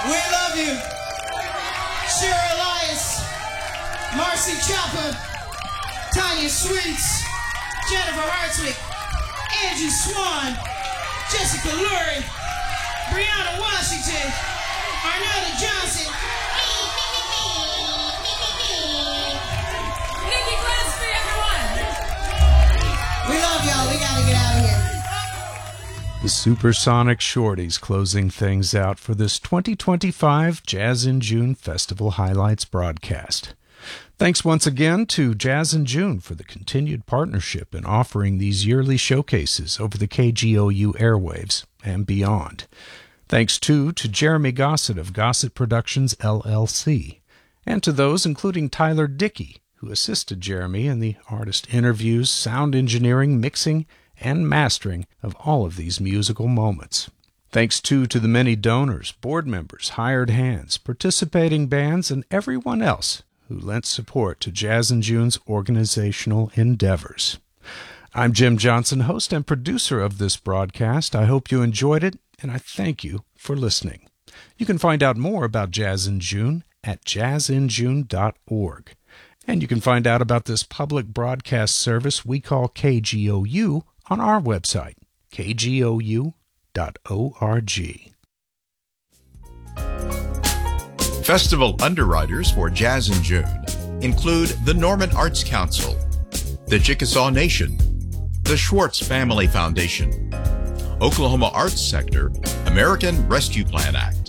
We love you. Sarah Elias, Marcy Chopper, Tanya Sweets, Jennifer Hartwick, Angie Swan, Jessica Lurie, Brianna Washington, Arnetta Johnson, Nikki Gillespie, everyone. We love y'all. We gotta get out of here. The Supersonic Shorties closing things out for this 2025 Jazz in June Festival Highlights broadcast. Thanks once again to Jazz in June for the continued partnership in offering these yearly showcases over the KGOU airwaves and beyond. Thanks, too, to Jeremy Gossett of Gossett Productions, LLC, and to those including Tyler Dickey, who assisted Jeremy in the artist interviews, sound engineering, mixing, and mastering of all of these musical moments. Thanks, too, to the many donors, board members, hired hands, participating bands, and everyone else who lent support to Jazz in June's organizational endeavors. I'm Jim Johnson, host and producer of this broadcast. I hope you enjoyed it, and I thank you for listening. You can find out more about Jazz in June at jazzinjune.org. And you can find out about this public broadcast service we call KGOU on our website, kgou.org. Festival underwriters for Jazz in June include the Norman Arts Council, the Chickasaw Nation, the Schwartz Family Foundation, Oklahoma Arts Sector, American Rescue Plan Act.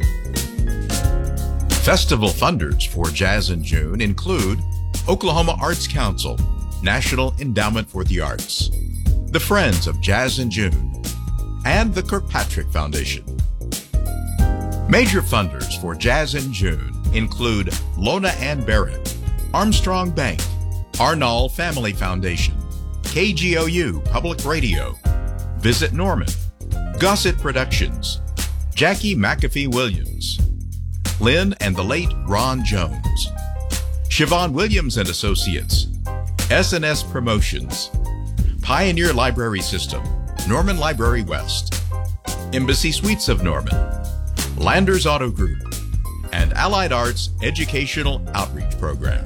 Festival funders for Jazz in June include Oklahoma Arts Council, National Endowment for the Arts, the Friends of Jazz in June, and the Kirkpatrick Foundation. Major funders for Jazz in June include Lona Ann Barrett, Armstrong Bank, Arnall Family Foundation, KGOU Public Radio, Visit Norman, Gossett Productions, Jackie McAfee Williams, Lynn and the late Ron Jones, Siobhan Williams and Associates, S&S Promotions, Pioneer Library System, Norman Library West, Embassy Suites of Norman, Landers Auto Group, and Allied Arts Educational Outreach Program.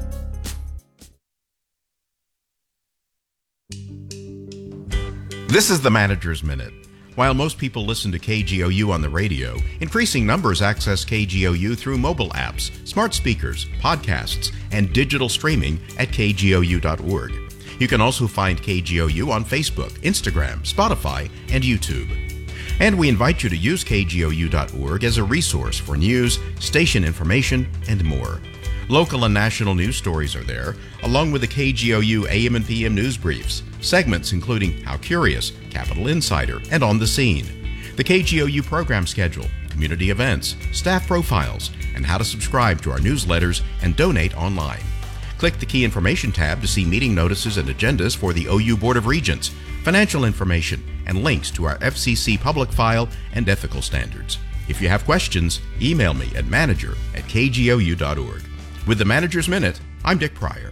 This is the Manager's Minute. While most people listen to KGOU on the radio, increasing numbers access KGOU through mobile apps, smart speakers, podcasts, and digital streaming at kgou.org. You can also find KGOU on Facebook, Instagram, Spotify, and YouTube. And we invite you to use kgou.org as a resource for news, station information, and more. Local and national news stories are there, along with the KGOU AM and PM news briefs, segments including How Curious, Capital Insider, and On the Scene, the KGOU program schedule, community events, staff profiles, and how to subscribe to our newsletters and donate online. Click the Key Information tab to see meeting notices and agendas for the OU Board of Regents, financial information, and links to our FCC public file and ethical standards. If you have questions, email me at manager@kgou.org. With the Manager's Minute, I'm Dick Pryor.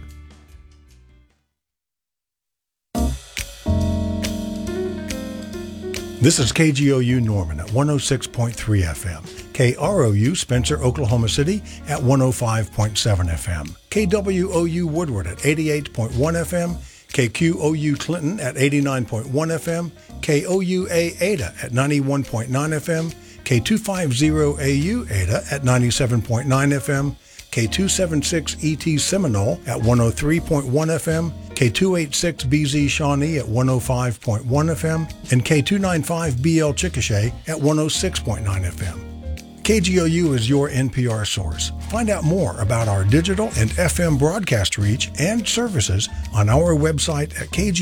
This is KGOU Norman at 106.3 FM, KROU Spencer, Oklahoma City at 105.7 FM, KWOU Woodward at 88.1 FM, KQOU Clinton at 89.1 FM, KOUA Ada at 91.9 FM, K250AU Ada at 97.9 FM, K276ET Seminole at 103.1 FM, K286BZ Shawnee at 105.1 FM, and K295BL Chickasha at 106.9 FM. KGOU is your NPR source. Find out more about our digital and FM broadcast reach and services on our website at KGOU.